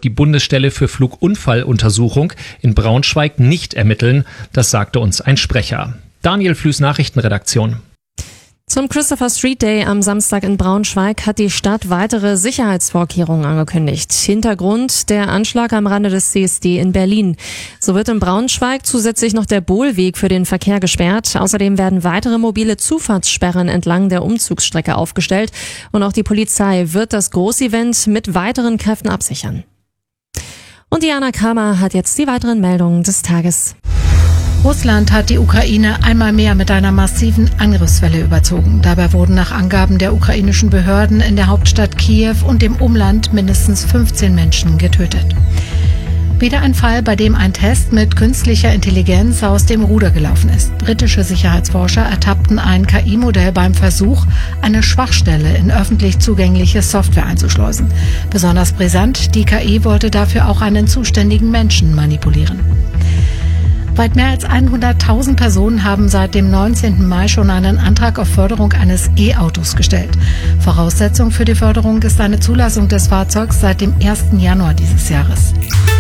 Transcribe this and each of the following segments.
die Bundesstelle für Flugunfalluntersuchung in Braunschweig nicht ermitteln. Das sagte uns ein Sprecher. Daniel Flüß, Nachrichtenredaktion. Zum Christopher Street Day am Samstag in Braunschweig hat die Stadt weitere Sicherheitsvorkehrungen angekündigt. Hintergrund der Anschlag am Rande des CSD in Berlin. So wird in Braunschweig zusätzlich noch der Bohlweg für den Verkehr gesperrt. Außerdem werden weitere mobile Zufahrtssperren entlang der Umzugsstrecke aufgestellt. Und auch die Polizei wird das Großevent mit weiteren Kräften absichern. Und Diana Kramer hat jetzt die weiteren Meldungen des Tages. Russland hat die Ukraine einmal mehr mit einer massiven Angriffswelle überzogen. Dabei wurden nach Angaben der ukrainischen Behörden in der Hauptstadt Kiew und dem Umland mindestens 15 Menschen getötet. Wieder ein Fall, bei dem ein Test mit künstlicher Intelligenz aus dem Ruder gelaufen ist. Britische Sicherheitsforscher ertappten ein KI-Modell beim Versuch, eine Schwachstelle in öffentlich zugängliche Software einzuschleusen. Besonders brisant, die KI wollte dafür auch einen zuständigen Menschen manipulieren. Weit mehr als 100.000 Personen haben seit dem 19. Mai schon einen Antrag auf Förderung eines E-Autos gestellt. Voraussetzung für die Förderung ist eine Zulassung des Fahrzeugs seit dem 1. Januar dieses Jahres.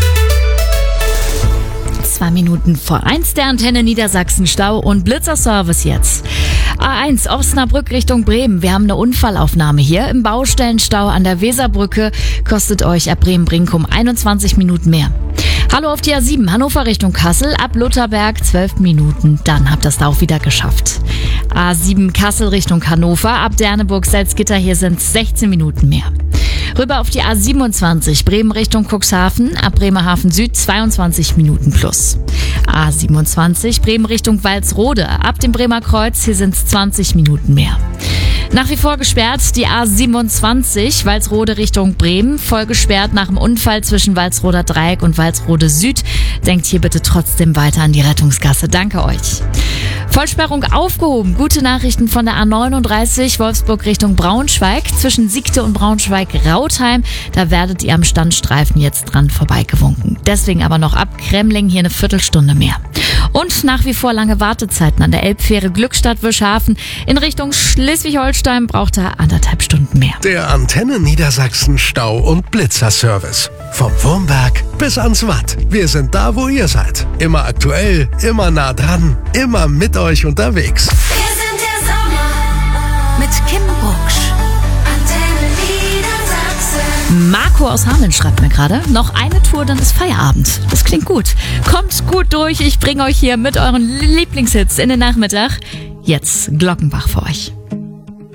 2 Minuten vor 1 der Antenne Niedersachsen Stau und Blitzerservice jetzt. A1 Osnabrück Richtung Bremen. Wir haben eine Unfallaufnahme hier. Im Baustellenstau an der Weserbrücke kostet euch ab Bremen-Brinkum 21 Minuten mehr. Hallo auf die A7 Hannover Richtung Kassel. Ab Lutherberg 12 Minuten. Dann habt ihr es da auch wieder geschafft. A7 Kassel Richtung Hannover. Ab Derneburg-Salzgitter hier sind 16 Minuten mehr. Rüber auf die A27 Bremen Richtung Cuxhaven. Ab Bremerhaven Süd 22 Minuten plus. A27 Bremen Richtung Walsrode. Ab dem Bremer Kreuz hier sind es 20 Minuten mehr. Nach wie vor gesperrt die A27 Walsrode Richtung Bremen. Voll gesperrt nach dem Unfall zwischen Walsroder Dreieck und Walsrode Süd. Denkt hier bitte trotzdem weiter an die Rettungsgasse. Danke euch. Vollsperrung aufgehoben. Gute Nachrichten von der A39 Wolfsburg Richtung Braunschweig. Zwischen Siegte und Braunschweig-Rautheim. Da werdet ihr am Standstreifen jetzt dran vorbeigewunken. Deswegen aber noch ab Kremling hier eine Viertelstunde mehr. Und nach wie vor lange Wartezeiten an der Elbfähre Glückstadt-Wischhafen. In Richtung Schleswig-Holstein braucht er 1,5 Stunden mehr. Der Antenne Niedersachsen Stau- und Blitzerservice. Vom Wurmberg bis ans Watt. Wir sind da, wo ihr seid. Immer aktuell, immer nah dran, immer mit euch unterwegs. Wir sind der Sommer Mit Kim Bucksch. Antenne Niedersachsen. Marco aus Hameln schreibt mir gerade, noch eine Tour, dann ist Feierabend. Das klingt gut. Kommt gut durch, ich bringe euch hier mit euren Lieblingshits in den Nachmittag. Jetzt Glockenbach für euch.